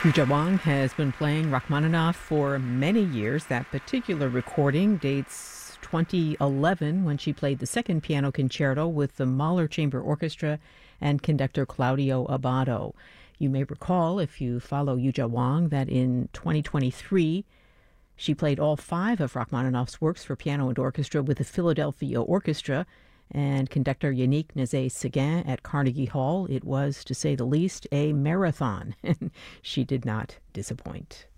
Yuja Wang has been playing Rachmaninoff for many years. That particular recording dates 2011 when she played the second piano concerto with the Mahler Chamber Orchestra and conductor Claudio Abbado. You may recall, if you follow Yuja Wang, that in 2023 she played all five of Rachmaninoff's works for piano and orchestra with the Philadelphia Orchestra and conductor Yannick Nézet-Séguin at Carnegie Hall. It was, to say the least, a marathon, and she did not disappoint.